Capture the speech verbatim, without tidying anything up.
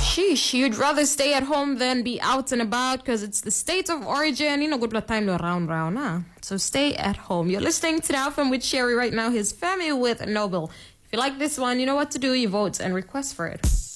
Sheesh, you'd rather stay at home than be out and about because it's the state of origin. You know, good time to round round, huh? So stay at home. You're listening to Now From with Sherry right now, his family with Noble. If you like this one, you know what to do. You vote and request for it.